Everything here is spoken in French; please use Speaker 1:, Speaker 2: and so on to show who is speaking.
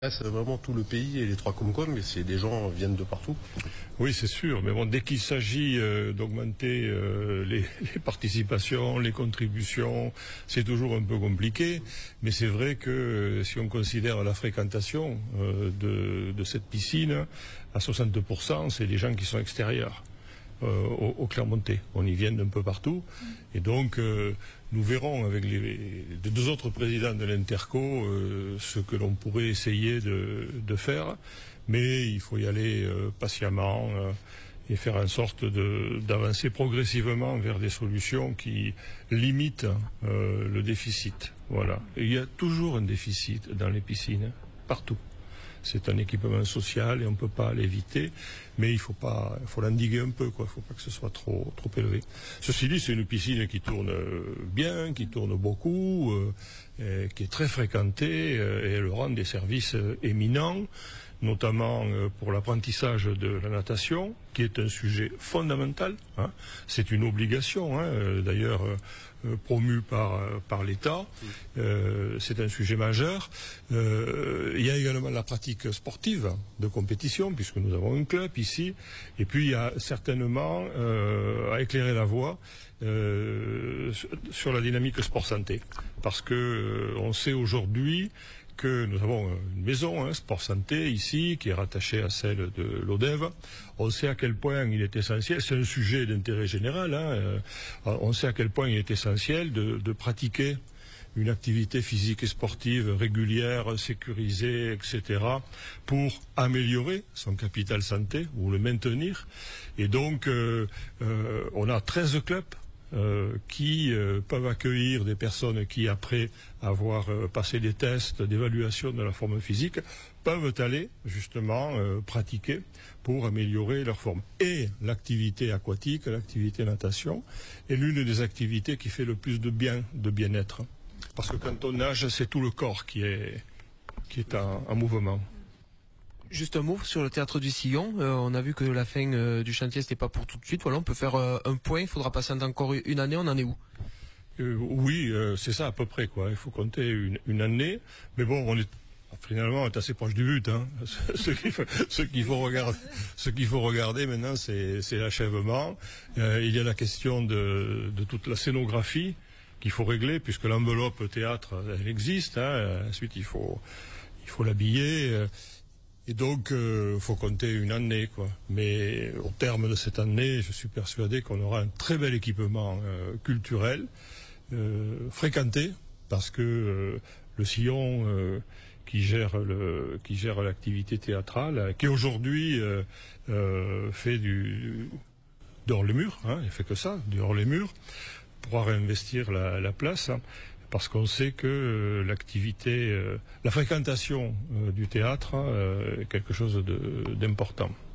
Speaker 1: Là, c'est vraiment tout le pays et les trois Comcom, mais des gens viennent de partout.
Speaker 2: Oui, c'est sûr, mais bon, dès qu'il s'agit d'augmenter les participations, les contributions, c'est toujours un peu compliqué. Mais c'est vrai que si on considère la fréquentation de cette piscine, à 60%, c'est des gens qui sont extérieurs. Au Clermontais. On y vient d'un peu partout. Et donc, nous verrons avec les deux autres présidents de l'Interco ce que l'on pourrait essayer de faire. Mais il faut y aller patiemment et faire en sorte d'avancer progressivement vers des solutions qui limitent le déficit. Voilà. Et il y a toujours un déficit dans les piscines, partout. C'est un équipement social et on ne peut pas l'éviter, mais il faut l'endiguer un peu, quoi. Il ne faut pas que ce soit trop élevé. Ceci dit, c'est une piscine qui tourne bien, qui tourne beaucoup, qui est très fréquentée, et elle rend des services éminents, notamment pour l'apprentissage de la natation, qui est un sujet fondamental. Hein. C'est une obligation, hein, d'ailleurs promu par l'État. C'est un sujet majeur. Il y a également la pratique sportive de compétition, puisque nous avons un club ici. Et puis il y a certainement à éclairer la voie sur la dynamique sport-santé. Parce que on sait aujourd'hui que nous avons une maison, Sport Santé, ici, qui est rattachée à celle de l'ODEV. On sait à quel point il est essentiel, c'est un sujet d'intérêt général, on sait à quel point il est essentiel de pratiquer une activité physique et sportive régulière, sécurisée, etc., pour améliorer son capital santé, ou le maintenir. Et donc, on a 13 clubs qui peuvent accueillir des personnes qui, après avoir passé des tests d'évaluation de la forme physique, peuvent aller justement pratiquer pour améliorer leur forme. Et l'activité aquatique, l'activité natation, est l'une des activités qui fait le plus de bien-être. Parce que quand on nage, c'est tout le corps qui est en mouvement.
Speaker 3: Juste un mot sur le théâtre du Sillon. On a vu que la fin du chantier, c'était pas pour tout de suite. Voilà, on peut faire un point. Il faudra patienter encore une année. On en est où?
Speaker 2: Oui, c'est ça à peu près, quoi. Il faut compter une année. Mais bon, finalement, on est assez proche du but. Hein. Ce qu'il faut regarder maintenant, c'est l'achèvement. Il y a la question de toute la scénographie qu'il faut régler, puisque l'enveloppe théâtre, elle existe. Hein. Ensuite, il faut l'habiller. Et donc, faut compter une année, quoi. Mais au terme de cette année, je suis persuadé qu'on aura un très bel équipement culturel, fréquenté, parce que le Sillon qui gère l'activité théâtrale, qui aujourd'hui fait dehors les murs, hein, il fait que ça, dehors les murs, pourra réinvestir la place. Hein. Parce qu'on sait que la fréquentation du théâtre est quelque chose d'important.